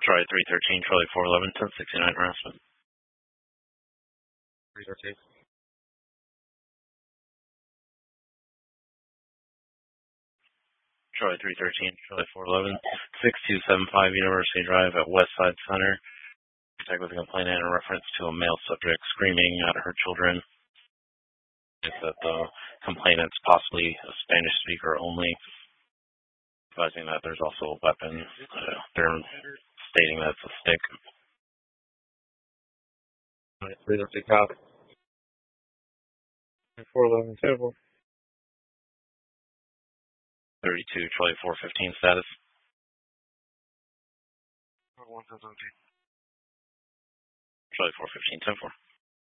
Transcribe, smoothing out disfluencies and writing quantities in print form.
Charlie 313, Charlie 411, 1069 harassment. 313. Charlie 313, Charlie 411, 6275 University Drive at Westside Center. Contact with a complainant in reference to a male subject screaming at her children. Is that the complainant's possibly a Spanish speaker only, advising that there's also a weapon. They're stating that it's a stick. 313 cop. 411 table. 32, Charlie 415 status. 110. Charlie 415, 10-4.